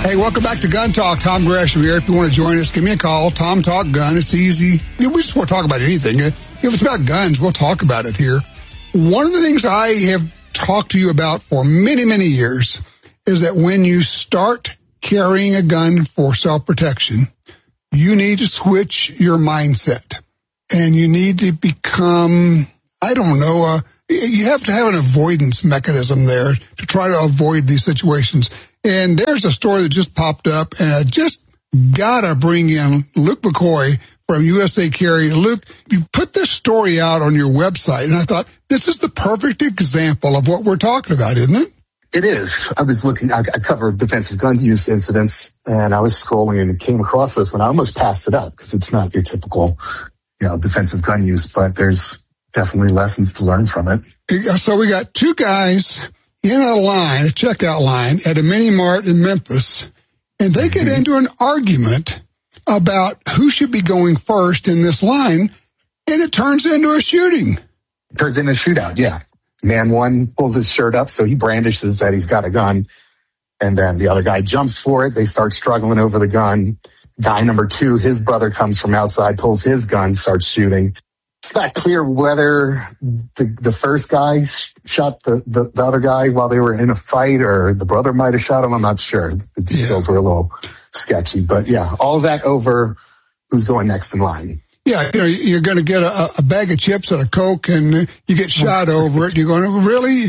Hey, welcome back to Gun Talk. Tom Gresham here. If you want to join us, give me a call. Tom Talk Gun. It's easy. We just want to talk about anything. If it's about guns, we'll talk about it here. One of the things I have talked to you about for many, many years is that when you start carrying a gun for self-protection, you need to switch your mindset. And you need to become, you have to have an avoidance mechanism there to try to avoid these situations. And there's a story that just popped up, and I just gotta bring in Luke McCoy from USA Carry. Luke, you put this story out on your website, and I thought, this is the perfect example of what we're talking about, isn't it? It is. I was looking, I cover defensive gun use incidents, and I was scrolling and came across this one. I almost passed it up because it's not your typical, defensive gun use, but there's definitely lessons to learn from it. So we got two guys in a checkout line at a mini mart in Memphis, and they get into an argument about who should be going first in this line, and it turns into a shooting. Turns into a shootout, yeah. Man one pulls his shirt up, so he brandishes that he's got a gun, and then the other guy jumps for it. They start struggling over the gun. Guy number two, his brother comes from outside, pulls his gun, starts shooting. It's not clear whether the first guy shot the other guy while they were in a fight, or the brother might have shot him. I'm not sure. The details were a little sketchy, but yeah, all of that over who's going next in line. Yeah, you're going to get a bag of chips and a Coke, and you get shot over it. You're going to really,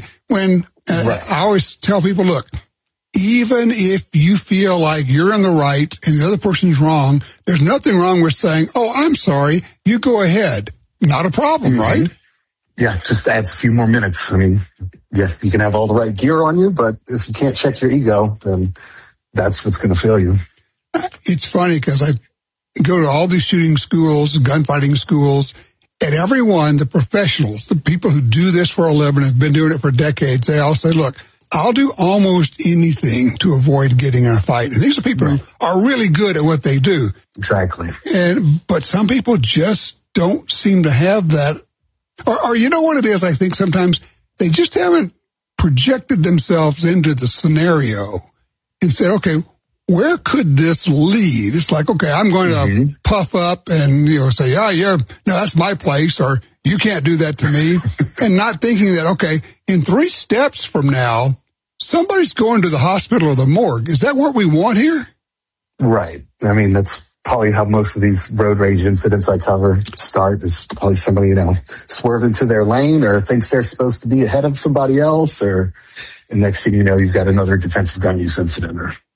I always tell people, look, even if you feel like you're in the right and the other person's wrong, there's nothing wrong with saying, oh, I'm sorry, you go ahead. Not a problem, right? Yeah, just adds a few more minutes. I mean, yeah, you can have all the right gear on you, but if you can't check your ego, then that's what's going to fail you. It's funny because I go to all these shooting schools, gunfighting schools, and everyone, the professionals, the people who do this for a living, have been doing it for decades, they all say, look, I'll do almost anything to avoid getting in a fight. And these are people who are really good at what they do. Exactly. But some people just don't seem to have that. Or you know what it is? I think sometimes they just haven't projected themselves into the scenario and said, okay, where could this lead? It's like, okay, I'm going to puff up and, say, no, that's my place, or you can't do that to me. And not thinking that, okay, in 3 steps from now, somebody's going to the hospital or the morgue. Is that what we want here? Right. I mean, that's probably how most of these road rage incidents I cover start, is probably somebody, swerved into their lane or thinks they're supposed to be ahead of somebody else, or the next thing you know, you've got another defensive gun use incident.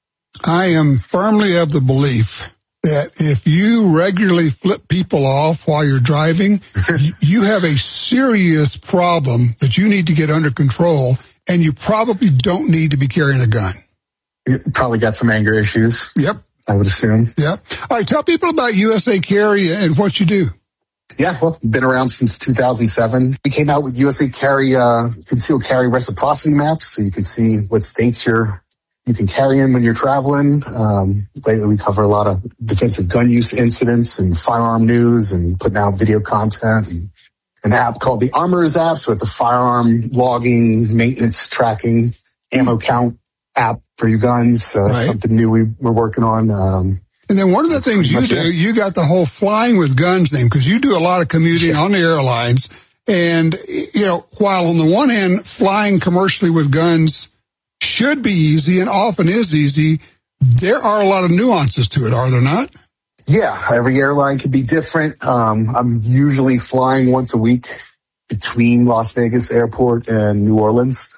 I am firmly of the belief that if you regularly flip people off while you're driving, you have a serious problem that you need to get under control, and you probably don't need to be carrying a gun. You probably got some anger issues. Yep. I would assume. Yep. All right, tell people about USA Carry and what you do. Yeah, well, been around since 2007. We came out with USA Carry concealed carry reciprocity maps, so you can see what states you can carry in when you're traveling. Lately, we cover a lot of defensive gun use incidents and firearm news, and putting out video content. And an app called the Armorers app, so it's a firearm logging, maintenance tracking, ammo count app for your guns. Something new we're working on. And then one of the things you do, you got the whole Flying with Guns name, because you do a lot of commuting on the airlines. And, while on the one hand, flying commercially with guns should be easy and often is easy, there are a lot of nuances to it, are there not? Yeah, every airline can be different. I'm usually flying once a week between Las Vegas Airport and New Orleans.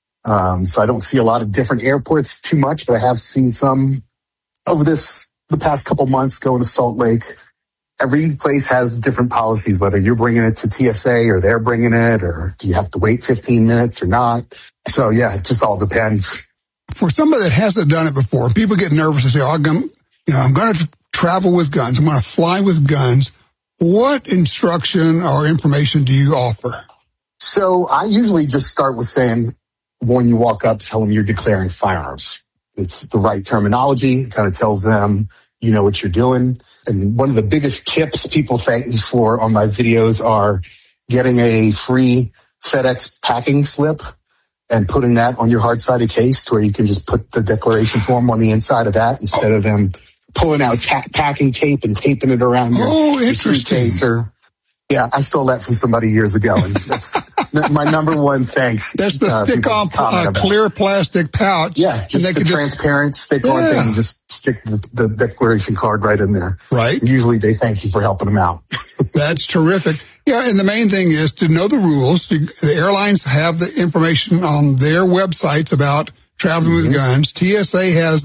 So I don't see a lot of different airports too much, but I have seen some over the past couple months going to Salt Lake. Every place has different policies, whether you're bringing it to TSA or they're bringing it, or do you have to wait 15 minutes or not? So yeah, it just all depends. For somebody that hasn't done it before, people get nervous and say, I'm going to travel with guns. I'm going to fly with guns. What instruction or information do you offer? So I usually just start with saying, when you walk up, tell them you're declaring firearms. It's the right terminology. It kind of tells them you know what you're doing. And one of the biggest tips people thank me for on my videos are getting a free FedEx packing slip and putting that on your hard-sided case to where you can just put the declaration form on the inside of that instead of them pulling out packing tape and taping it around your suitcase. Yeah, I stole that from somebody years ago, and that's my number one thing. That's the stick-on clear plastic pouch. Yeah, just the transparent stick-on thing. Just stick the declaration card right in there. Right. Usually they thank you for helping them out. That's terrific. Yeah, and the main thing is to know the rules. The airlines have the information on their websites about traveling with guns. TSA has